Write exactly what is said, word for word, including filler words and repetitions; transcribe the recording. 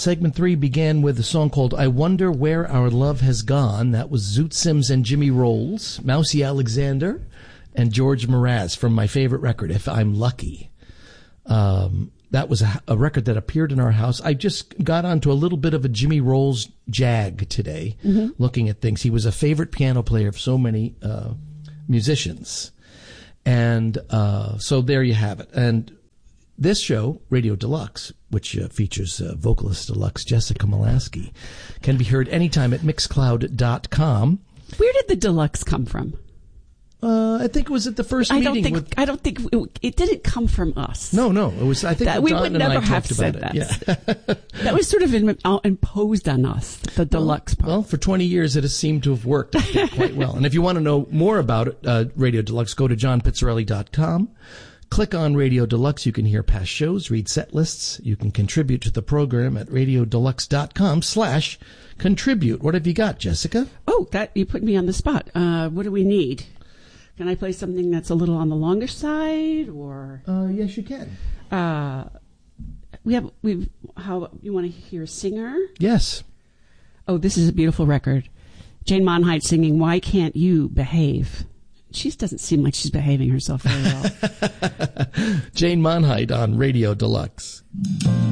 segment three began with a song called I Wonder Where Our Love Has Gone. That was Zoot Sims and Jimmy Rolls, Mousy Alexander, and George Mraz from my favorite record, If I'm Lucky. Um, that was a, a record that appeared in our house. I just got onto a little bit of a Jimmy Rolls jag today, mm-hmm. looking at things. He was a favorite piano player of so many uh, musicians. And uh, so there you have it. And this show, Radio Deluxe, which uh, features uh, vocalist deluxe Jessica Molaski, can be heard anytime at mixcloud dot com. Where did the deluxe come from? Uh, I think it was at the first I meeting. Don't think, with... I don't think it, it didn't come from us. No, no. It was. I think that, we Don would and never I have talked said about that. it. Yeah. That was sort of in, uh, imposed on us, the deluxe well, part. Well, for twenty years, it has seemed to have worked quite well. And if you want to know more about it, uh, Radio Deluxe, go to john pizzarelli dot com. Click on Radio Deluxe. You can hear past shows, read set lists. You can contribute to the program at radiodeluxe.com slash contribute. What have you got, Jessica? Oh, that you put me on the spot. Uh, what do we need? Can I play something that's a little on the longer side, or? Uh, yes, you can. Uh, we have we. How you want to hear a singer? Yes. Oh, this is a beautiful record. Jane Monheit singing "Why Can't You Behave." She doesn't seem like she's behaving herself very well. Jane Monheit on Radio Deluxe.